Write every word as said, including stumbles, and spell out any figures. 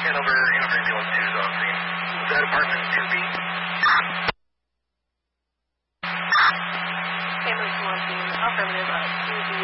Hanover, Hanover ambulance two is on scene. Was that apartment two B? Ambulance one, affirmative, uh, two B.